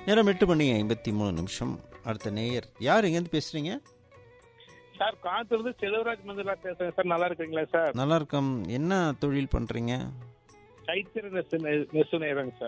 நேரம் 8:53. அடுத்த நேயர் யார், எங்கேருந்து பேசுறீங்க? சார் காத்திருந்து செல்வராஜ் மந்திரா பேசுறேன் சார். நல்லா இருக்கீங்களா சார்? நல்லா இருக்கோம். என்ன தொழில் பண்றீங்க? கைத்தறி நெசவு நேரங்க சார்.